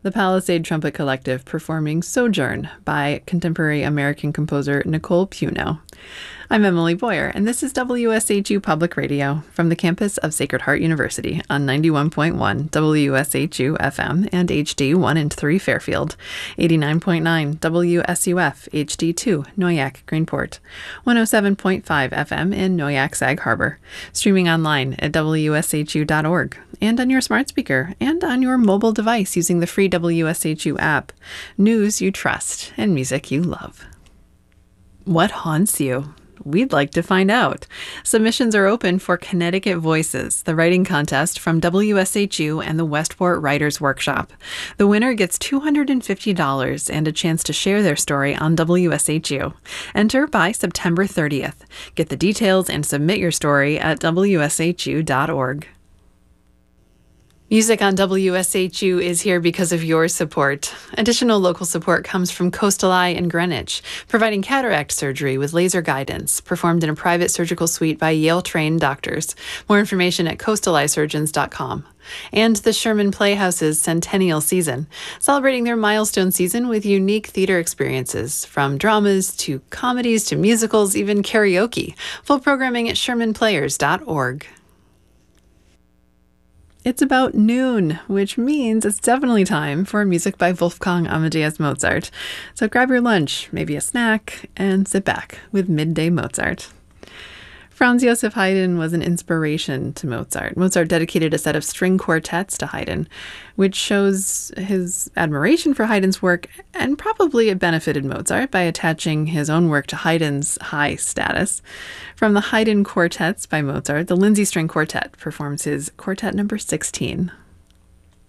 the Palisade Trumpet Collective performing Sojourn by contemporary American composer Nicole Puno. I'm Emily Boyer, and this is WSHU Public Radio from the campus of Sacred Heart University on 91.1 WSHU FM and HD 1 and 3 Fairfield, 89.9 WSUF HD2 Noyak Greenport, 107.5 FM in Noyak Sag Harbor, streaming online at WSHU.org, and on your smart speaker and on your mobile device using the free WSHU app. News you trust and music you love. What haunts you? We'd like to find out. Submissions are open for Connecticut Voices, the writing contest from WSHU and the Westport Writers Workshop. The winner gets $250 and a chance to share their story on WSHU. Enter by September 30th. Get the details and submit your story at WSHU.org. Music on WSHU is here because of your support. Additional local support comes from Coastal Eye in Greenwich, providing cataract surgery with laser guidance, performed in a private surgical suite by Yale-trained doctors. More information at coastaleyesurgeons.com. And the Sherman Playhouse's Centennial Season, celebrating their milestone season with unique theater experiences, from dramas to comedies to musicals, even karaoke. Full programming at shermanplayers.org. It's about noon, which means it's definitely time for music by Wolfgang Amadeus Mozart. So grab your lunch, maybe a snack, and sit back with Midday Mozart. Franz Joseph Haydn was an inspiration to Mozart. Mozart dedicated a set of string quartets to Haydn, which shows his admiration for Haydn's work, and probably it benefited Mozart by attaching his own work to Haydn's high status. From the Haydn Quartets by Mozart, the Lindsey String Quartet performs his Quartet number 16.